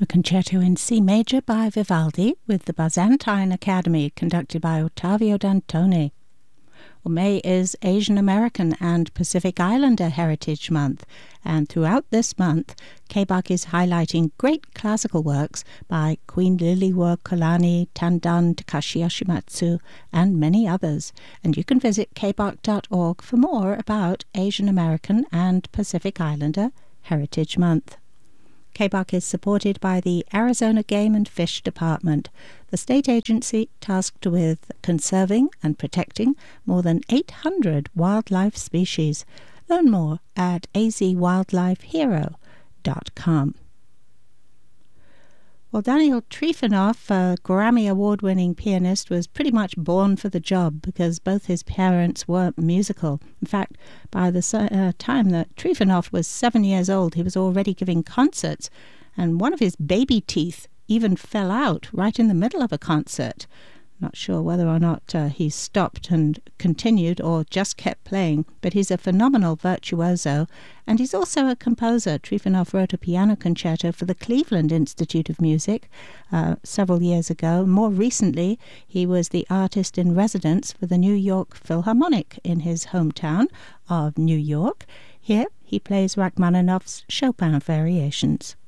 A concerto in C major by Vivaldi with the Byzantine Academy conducted by Ottavio Dantoni. Well, May is Asian American and Pacific Islander Heritage Month, and throughout this month, KBUK is highlighting great classical works by Queen Liliuokalani, Tandon, Takashi Yoshimatsu, and many others. And you can visit kbuk.org for more about Asian American and Pacific Islander Heritage Month. KBUK is supported by the Arizona Game and Fish Department, the state agency tasked with conserving and protecting more than 800 wildlife species. Learn more at azwildlifehero.com. Well, Daniel Trifonov, a Grammy Award-winning pianist, was pretty much born for the job because both his parents were musical. In fact, by the time that Trifonov was 7 years old, he was already giving concerts, and one of his baby teeth even fell out right in the middle of a concert. Not sure whether or not he stopped and continued or just kept playing, but he's a phenomenal virtuoso, and he's also a composer. Trifonov wrote a piano concerto for the Cleveland Institute of Music several years ago. More recently, he was the artist in residence for the New York Philharmonic in his hometown of New York. Here, he plays Rachmaninoff's Chopin Variations.